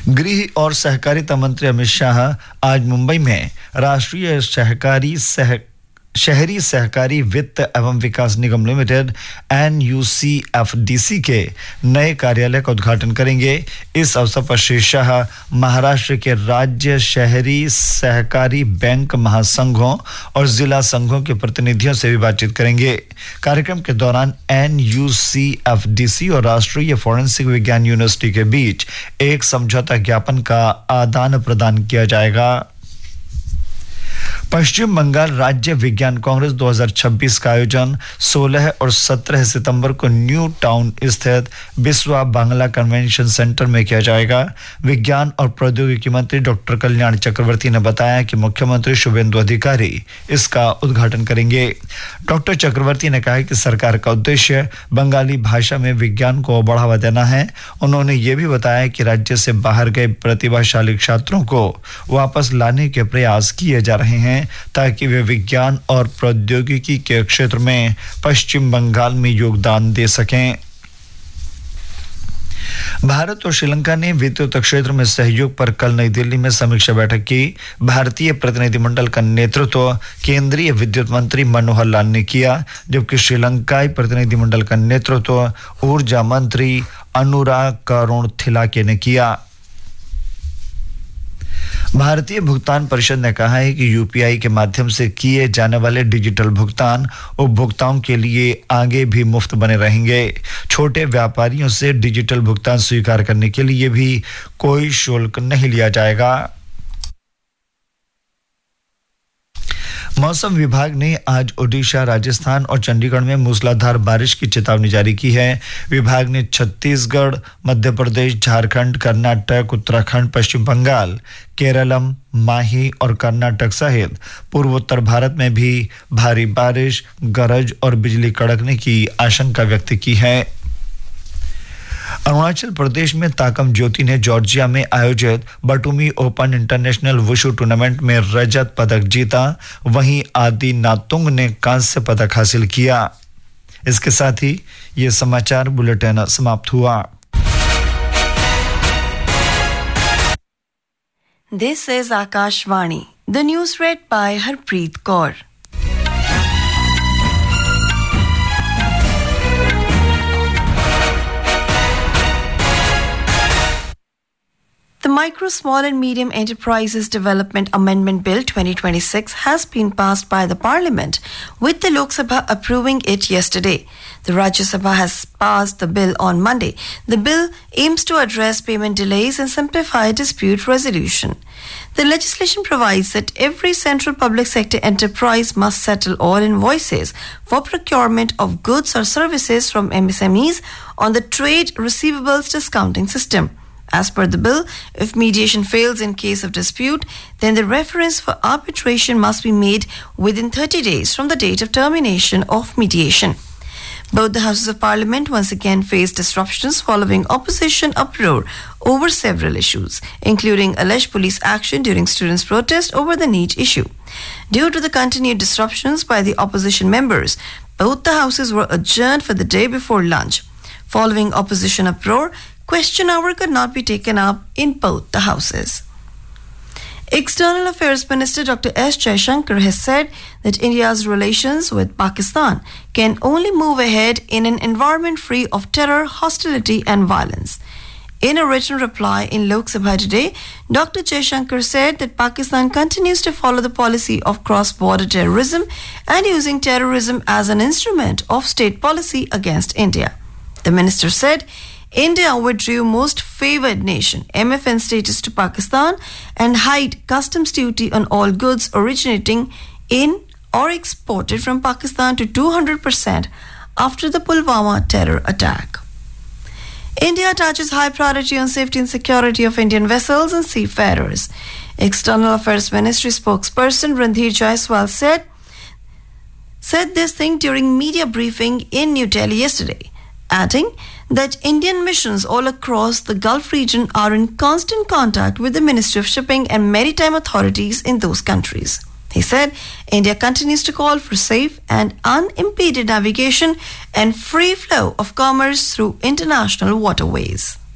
गृह और सहकारिता मंत्री अमित शाह आज मुंबई में राष्ट्रीय शहरी सहकारी वित्त एवं विकास निगम लिमिटेड NUCFDC के नए कार्यालय का उद्घाटन करेंगे। इस अवसर पर श्री शाह महाराष्ट्र के राज्य शहरी सहकारी बैंक महासंघों और जिला संघों के प्रतिनिधियों से भी बातचीत करेंगे। कार्यक्रम के दौरान NUCFDC और राष्ट्रीय फोरेंसिक विज्ञान यूनिवर्सिटी के बीच एक समझौता ज्ञापन का आदान प्रदान किया जाएगा। पश्चिम बंगाल राज्य विज्ञान कांग्रेस 2026 का आयोजन 16 और 17 सितंबर को न्यू टाउन स्थित बिस्वा बांग्ला कन्वेंशन सेंटर में किया जाएगा। विज्ञान और प्रौद्योगिकी मंत्री डॉक्टर कल्याण चक्रवर्ती ने बताया कि मुख्यमंत्री शुभेंदु अधिकारी इसका उद्घाटन करेंगे। डॉक्टर चक्रवर्ती ने कहा कि सरकार का उद्देश्य बंगाली भाषा में विज्ञान को बढ़ावा देना है। उन्होंने ये भी बताया कि राज्य से बाहर गए प्रतिभाशाली छात्रों को वापस लाने के प्रयास किए जा रहे हैं ताकि वे विज्ञान और प्रौद्योगिकी के क्षेत्र में पश्चिम बंगाल में योगदान दे सकें। भारत और श्रीलंका ने विद्युत क्षेत्र में सहयोग पर कल नई दिल्ली में समीक्षा बैठक की। भारतीय प्रतिनिधिमंडल का नेतृत्व केंद्रीय विद्युत मंत्री मनोहर लाल ने किया, जबकि श्रीलंकाई प्रतिनिधिमंडल का नेतृत्व ऊर्जा मंत्री अनुराग करुणथिलाके ने किया। भारतीय भुगतान परिषद ने कहा है कि यूपीआई के माध्यम से किए जाने वाले डिजिटल भुगतान उपभोक्ताओं के लिए आगे भी मुफ्त बने रहेंगे। छोटे व्यापारियों से डिजिटल भुगतान स्वीकार करने के लिए भी कोई शुल्क नहीं लिया जाएगा। मौसम विभाग ने आज ओडिशा, राजस्थान और चंडीगढ़ में मूसलाधार बारिश की चेतावनी जारी की है। विभाग ने छत्तीसगढ़, मध्य प्रदेश, झारखंड, कर्नाटक, उत्तराखंड, पश्चिम बंगाल, केरलम, माही और कर्नाटक सहित पूर्वोत्तर भारत में भी भारी बारिश, गरज और बिजली कड़कने की आशंका व्यक्त की है। अरुणाचल प्रदेश में ताकम ज्योति ने जॉर्जिया में आयोजित बटुमी ओपन इंटरनेशनल वुशु टूर्नामेंट में रजत पदक जीता। वहीं आदि नातुंग ने कांस्य पदक हासिल किया। इसके साथ ही ये समाचार बुलेटिन समाप्त हुआ। This is Akashvani. The news read by Harpreet Kaur. The Micro, Small and Medium Enterprises Development Amendment Bill 2026 has been passed by the Parliament, with the Lok Sabha approving it yesterday. The Rajya Sabha has passed the bill on Monday. The bill aims to address payment delays and simplify dispute resolution. The legislation provides that every central public sector enterprise must settle all invoices for procurement of goods or services from MSMEs on the Trade Receivables Discounting System. As per the bill, if mediation fails in case of dispute, then the reference for arbitration must be made within 30 days from the date of termination of mediation. Both the Houses of Parliament once again faced disruptions following opposition uproar over several issues, including alleged police action during students' protest over the NEET issue. Due to the continued disruptions by the opposition members, both the houses were adjourned for the day before lunch. Following opposition uproar, question hour could not be taken up in both the houses. External Affairs Minister Dr. S. Jaishankar has said that India's relations with Pakistan can only move ahead in an environment free of terror, hostility and violence. In a written reply in Lok Sabha today, Dr. Jaishankar said that Pakistan continues to follow the policy of cross-border terrorism and using terrorism as an instrument of state policy against India. The minister said India withdrew most favored nation MFN status to Pakistan and hiked customs duty on all goods originating in or exported from Pakistan to 200% after the Pulwama terror attack. India attaches high priority on safety and security of Indian vessels and seafarers. External Affairs Ministry spokesperson Randhir Jaiswal said this thing during media briefing in New Delhi yesterday, adding that Indian missions all across the Gulf region are in constant contact with the Ministry of Shipping and Maritime authorities in those countries. He said India continues to call for safe and unimpeded navigation and free flow of commerce through international waterways.